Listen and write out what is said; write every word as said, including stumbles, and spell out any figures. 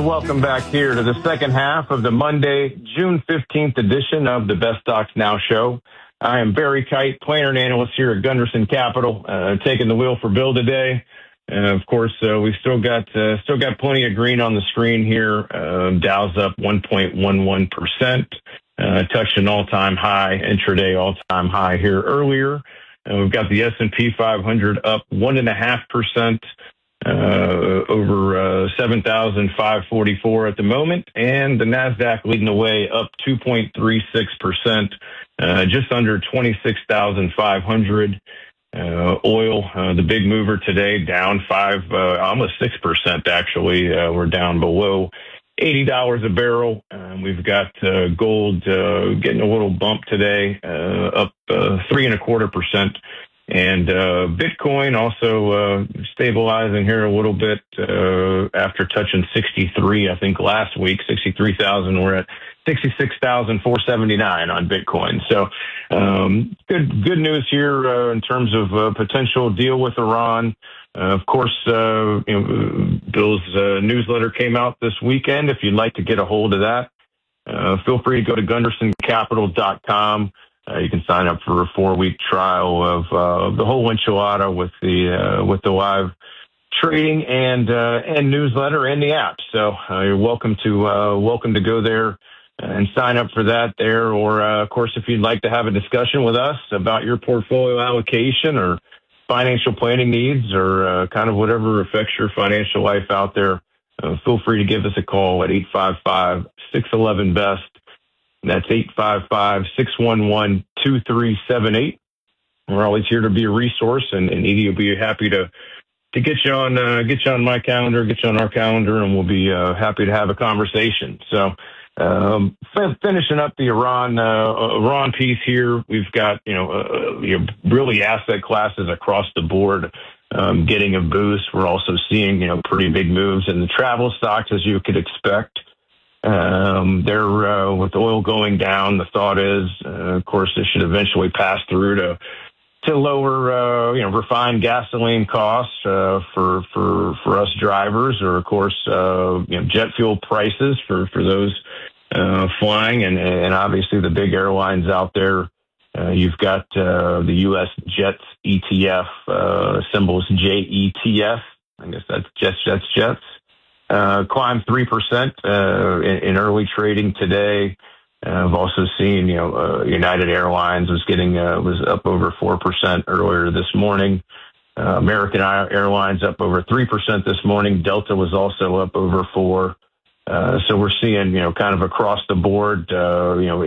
welcome back here to the second half of the Monday, June fifteenth edition of the Best Stocks Now show. I am Barry Kite, planner and analyst here at Gunderson Capital, uh, taking the wheel for Bill today. Uh, of course, uh, we've still got uh, still got plenty of green on the screen here. Uh, Dow's up one point one one percent, uh, touched an all-time high, intraday all-time high here earlier. Uh, we've got the S and P five hundred up one point five percent. Uh, over uh, seven thousand five hundred forty-four at the moment, and the NASDAQ leading the way up two point three six percent, uh, just under twenty-six thousand five hundred. Uh, oil, uh, the big mover today, down five, uh, almost six percent actually. Uh, we're down below eighty dollars a barrel. Um, we've got uh, gold uh, getting a little bump today, uh, up uh, three and a quarter percent. And uh, Bitcoin also uh, stabilizing here a little bit uh, after touching sixty-three, I think, last week, sixty-three thousand. We're at sixty-six thousand four hundred seventy-nine on Bitcoin. So um, good good news here uh, in terms of uh, potential deal with Iran. Uh, of course, uh, you know, Bill's uh, newsletter came out this weekend. If you'd like to get a hold of that, uh, feel free to go to gunderson capital dot com. Uh, you can sign up for a four-week trial of uh, the whole enchilada with the uh, with the live trading and uh, and newsletter and the app. So uh, you're welcome to uh, welcome to go there and sign up for that there. Or uh, of course, if you'd like to have a discussion with us about your portfolio allocation or financial planning needs or uh, kind of whatever affects your financial life out there, uh, feel free to give us a call at eight five five, six one one, B E S T. That's eight five five, six one one, two three seven eight. We're always here to be a resource, and, and Edie will be happy to to get you on uh, get you on my calendar, get you on our calendar, and we'll be uh, happy to have a conversation. So, um, f- finishing up the Iran uh, Iran piece here, we've got you know, uh, you know really asset classes across the board um, getting a boost. We're also seeing you know pretty big moves in the travel stocks, as you could expect. Um, they're, uh, with oil going down, the thought is, uh, of course, this should eventually pass through to, to lower, uh, you know, refined gasoline costs, uh, for, for, for us drivers, or of course, uh, you know, jet fuel prices for, for those, uh, flying and, and obviously the big airlines out there. Uh, you've got, uh, the U S Jets E T F, uh, symbols J E T F. I guess that's Jets, Jets, Jets. Uh, climbed three percent, uh, in, in early trading today. Uh, I've also seen, you know, uh, United Airlines was getting, uh, was up over four percent earlier this morning. Uh, American Airlines up over three percent this morning. Delta was also up over four. Uh, so we're seeing, you know, kind of across the board, uh, you know,